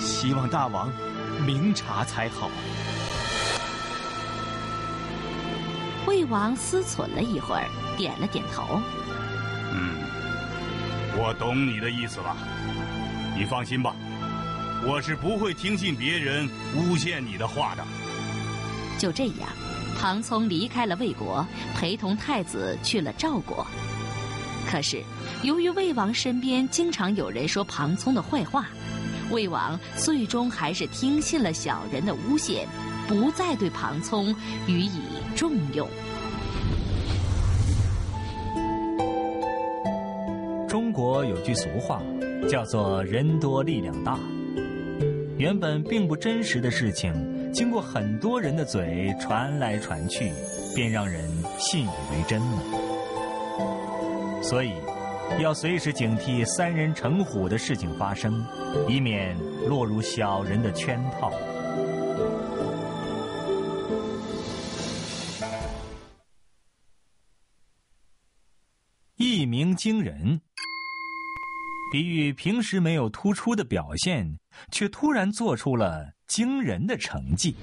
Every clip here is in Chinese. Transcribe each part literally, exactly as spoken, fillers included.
希望大王明察才好。 魏王思忖了一会儿，点了点头。 嗯，我懂你的意思了。你放心吧，我是不会听信别人诬陷你的话的。 就这样，庞聪离开了魏国，陪同太子去了赵国。可是，由于魏王身边经常有人说庞聪的坏话，魏王最终还是听信了小人的诬陷，不再对庞聪予以重用。 中国有句俗话，叫做人多力量大。原本并不真实的事情，经过很多人的嘴传来传去，便让人信以为真了。所以要随时警惕三人成虎的事情发生，以免落入小人的圈套。一鸣惊人，比喻平时没有突出的表现，却突然做出了惊人的成绩。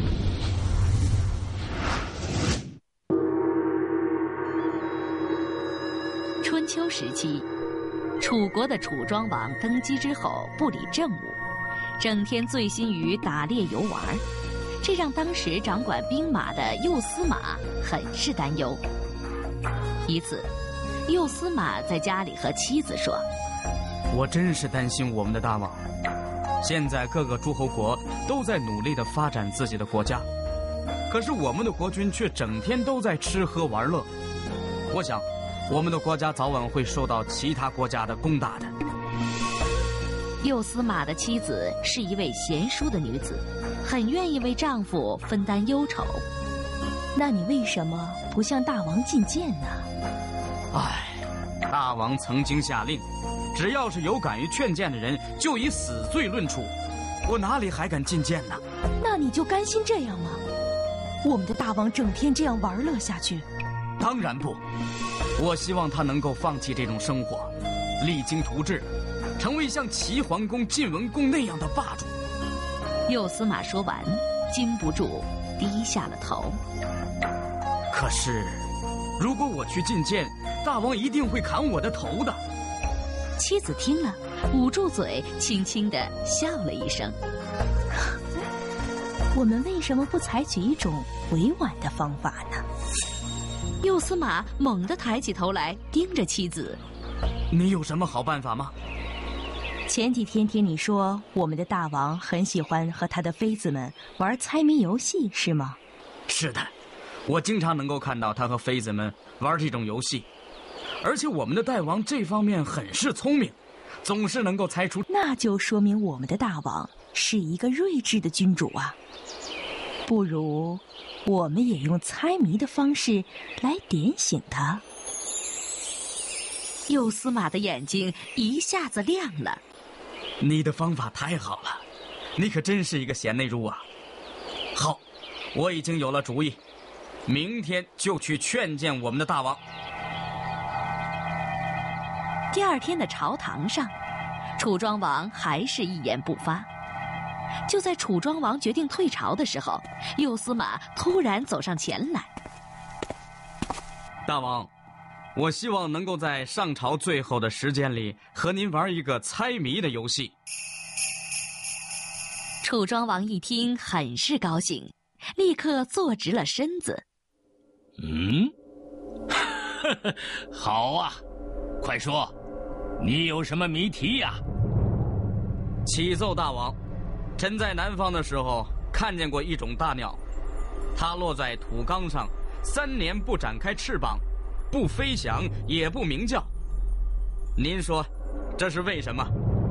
春秋时期，楚国的楚庄王登基之后不理政务，整天醉心于打猎游玩，这让当时掌管兵马的右司马很是担忧。一次，右司马在家里和妻子说： 我真是担心我们的大王，现在各个诸侯国都在努力地发展自己的国家，可是我们的国君却整天都在吃喝玩乐。我想我们的国家早晚会受到其他国家的攻打的。 右司马的妻子是一位贤淑的女子，很愿意为丈夫分担忧愁。 那你为什么不向大王进谏呢？ 唉，大王曾经下令，只要是有敢于劝谏的人，就以死罪论处。我哪里还敢进谏呢？ 那你就甘心这样吗？我们的大王整天这样玩乐下去？ 当然不，我希望他能够放弃这种生活，励精图治，成为像齐桓公、晋文公那样的霸主。 右司马说完，禁不住低下了头。 可是，如果我去进谏，大王一定会砍我的头的。 妻子听了，捂住嘴，轻轻地笑了一声。 我们为什么不采取一种委婉的方法呢？ 右司马猛地抬起头来，盯着妻子。 你有什么好办法吗？ 前几天听你说，我们的大王很喜欢和他的妃子们玩猜谜游戏，是吗？ 是的，我经常能够看到他和妃子们玩这种游戏，而且我们的大王这方面很是聪明，总是能够猜出。 那就说明我们的大王是一个睿智的君主啊。不如我们也用猜谜的方式来点醒他。 右司马的眼睛一下子亮了。 你的方法太好了，你可真是一个贤内助啊。好，我已经有了主意，明天就去劝谏我们的大王。 第二天的朝堂上，楚庄王还是一言不发。就在楚庄王决定退朝的时候，右司马突然走上前来。 大王，我希望能够在上朝最后的时间里和您玩一个猜谜的游戏。 楚庄王一听很是高兴，立刻坐直了身子。 嗯，好啊，快说，你有什么谜题呀？ 启奏大王，臣在南方的时候看见过一种大鸟，它落在土缸上，三年不展开翅膀，不飞翔也不鸣叫。您说这是为什么？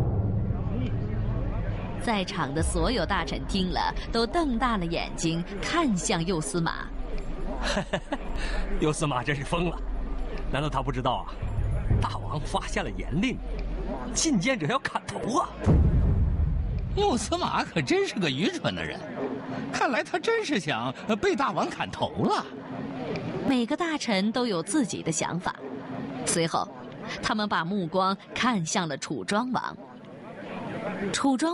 在场的所有大臣听了，都瞪大了眼睛看向右司马。 右司马真是疯了，难道他不知道啊？大王发下了严令，进谏者要砍头啊！ 右司马可真是个愚蠢的人，看来他真是想被大王砍头了。 每个大臣都有自己的想法，随后他们把目光看向了楚庄王。楚庄